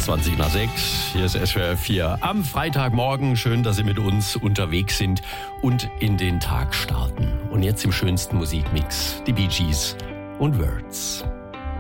20 nach 6. Hier ist SWR 4 am Freitagmorgen. Schön, dass Sie mit uns unterwegs sind und in den Tag starten. Und jetzt im schönsten Musikmix, die Bee Gees und Words.